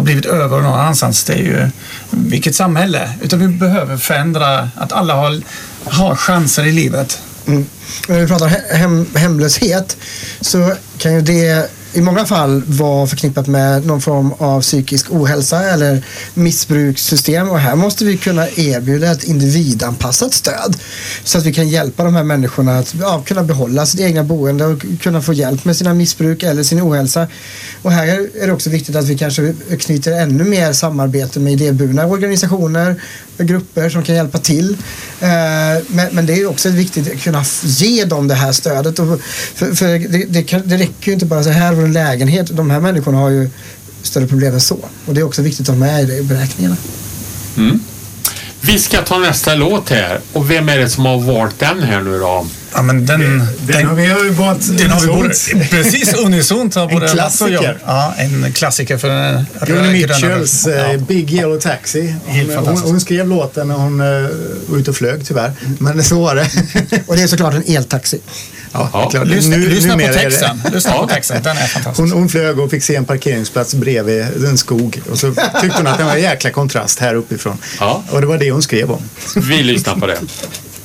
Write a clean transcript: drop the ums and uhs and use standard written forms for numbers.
blivit över någon annanstans. Det är ju vilket samhälle. Utan vi behöver förändra att alla har chanser i livet. När vi pratar hemlöshet så kan ju det i många fall vara förknippat med någon form av psykisk ohälsa eller missbrukssystem, och här måste vi kunna erbjuda ett individanpassat stöd så att vi kan hjälpa de här människorna att kunna behålla sitt egna boende och kunna få hjälp med sina missbruk eller sin ohälsa. Och här är det också viktigt att vi kanske knyter ännu mer samarbete med idéburna organisationer och grupper som kan hjälpa till. Men det är också viktigt att kunna ge dem det här stödet. För det räcker ju inte bara så här var en lägenhet. De här människorna har ju större problem än så. Och det är också viktigt att ha med i beräkningarna. Vi ska ta nästa låt här. Och vem är det som har valt den här nu då? Ja, men den har vi ju valt. Den har vi både, precis unisont. En klassiker. Ja, en klassiker för den. Joni Mitchells Big Yellow Taxi. Hon skrev låten när hon var ute och flög tyvärr. Men så var det. Och det är såklart en eltaxi. Ja, klart. Lyssna på texten. Den är fantastisk. Hon flög och fick se en parkeringsplats bredvid en skog. Och så tyckte hon att det var en jäkla kontrast här uppifrån. Ja. Och det var det hon skrev om. Vi lyssnar på det.